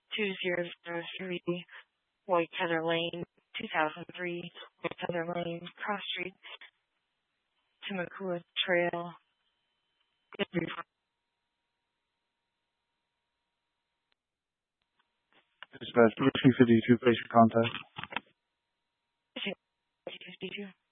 2003 White Heather Lane, 2003 White Heather Lane, Cross Street, Timucua Trail. Dispatch, 252, place your contact. 52.